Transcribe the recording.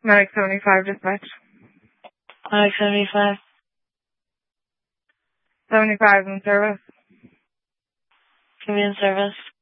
Medic 75 dispatch. Medic 75. 75 in service. Can be in service.